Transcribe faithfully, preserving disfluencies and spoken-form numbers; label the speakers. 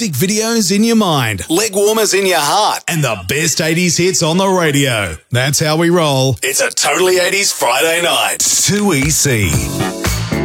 Speaker 1: music videos in your mind, leg warmers in your heart, and the best eighties hits on the radio. That's how we roll. It's a Totally eighties Friday night. two E C.